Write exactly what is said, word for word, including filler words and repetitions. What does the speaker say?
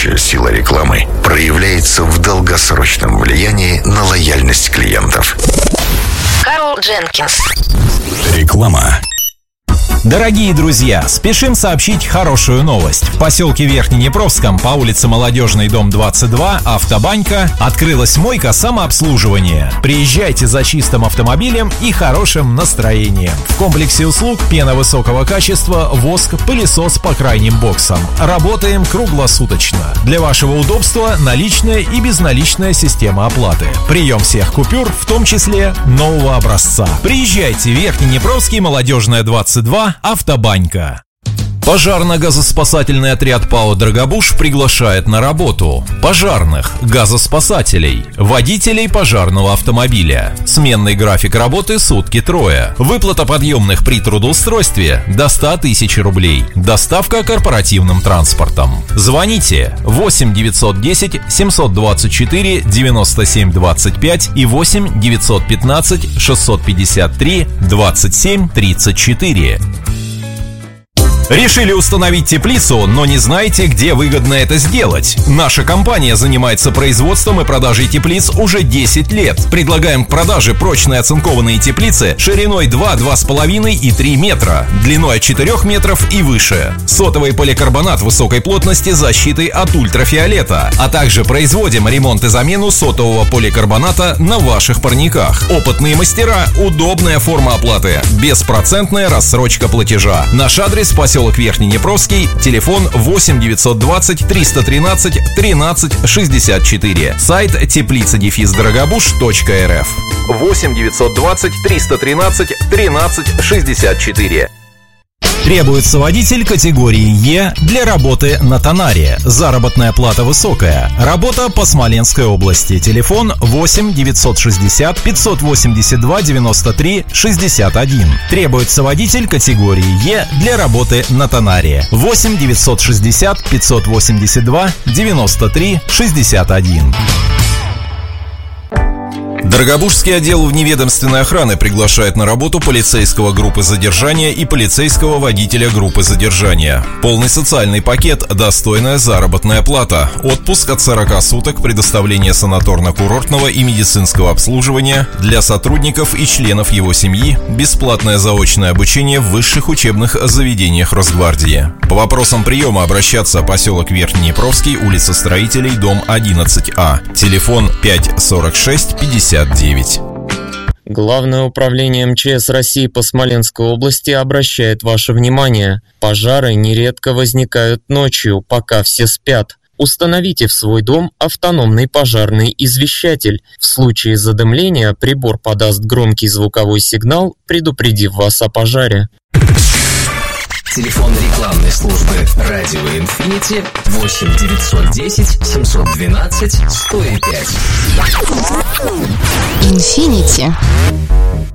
Настоящая сила рекламы проявляется в долгосрочном влиянии на лояльность клиентов. Карл Дженкинс. Реклама. Дорогие друзья, спешим сообщить хорошую новость. В поселке Верхнеднепровском по улице Молодежный, дом двадцать два, Автобанька, открылась мойка самообслуживания. Приезжайте за чистым автомобилем и хорошим настроением. В комплексе услуг пена высокого качества, воск, пылесос по крайним боксам. Работаем круглосуточно. Для вашего удобства наличная и безналичная система оплаты. Прием всех купюр, в том числе нового образца. Приезжайте в Верхнеднепровский, Молодежная, двадцать два, Автобанька. Пожарно-газоспасательный отряд ПАО «Драгобуш» приглашает на работу пожарных, газоспасателей, водителей пожарного автомобиля. Сменный график работы сутки трое. Выплата подъемных при трудоустройстве до ста тысяч рублей. Доставка корпоративным транспортом. Звоните восемь девятьсот десять семьсот двадцать четыре девяносто семь двадцать пять и восемь девятьсот пятнадцать шестьсот пятьдесят три двадцать семь тридцать четыре. Решили установить теплицу, но не знаете, где выгодно это сделать? Наша компания занимается производством и продажей теплиц уже десять лет. Предлагаем к продаже прочные оцинкованные теплицы шириной два, два с половиной и три метра, длиной от четырёх метров и выше. Сотовый поликарбонат высокой плотности с защитой от ультрафиолета, а также производим ремонт и замену сотового поликарбоната на ваших парниках. Опытные мастера, удобная форма оплаты, беспроцентная рассрочка платежа. Наш адрес — поселок Верхнеднепровский, телефон восемь девятьсот двадцать триста тринадцать тринадцать шестьдесят четыре, сайт теплица дефис драгобуш точка рф. восемь девятьсот двадцать триста тринадцать тринадцать шестьдесят четыре. Требуется водитель категории Е для работы на тонаре. Заработная плата высокая. Работа по Смоленской области. Телефон восемь девятьсот шестьдесят пятьсот восемьдесят два девяносто три шестьдесят один. Требуется водитель категории Е для работы на тонаре. восемь девятьсот шестьдесят пятьсот восемьдесят два девяносто три шестьдесят один. Драгобужский отдел вневедомственной охраны приглашает на работу полицейского группы задержания и полицейского водителя группы задержания. Полный социальный пакет, достойная заработная плата, отпуск от сорока суток, предоставление санаторно-курортного и медицинского обслуживания для сотрудников и членов его семьи, бесплатное заочное обучение в высших учебных заведениях Росгвардии. По вопросам приема обращаться: поселок Верхнеднепровский, улица Строителей, дом одиннадцать А, телефон пять сорок шесть пятьдесят девять. Главное управление эм че эс России по Смоленской области обращает ваше внимание: пожары нередко возникают ночью, пока все спят. Установите в свой дом автономный пожарный извещатель. В случае задымления прибор подаст громкий звуковой сигнал, предупредив вас о пожаре. Телефон рекламной службы «Радио Инфинити» восемь девятьсот десять семьсот двенадцать сто пять. Инфинити.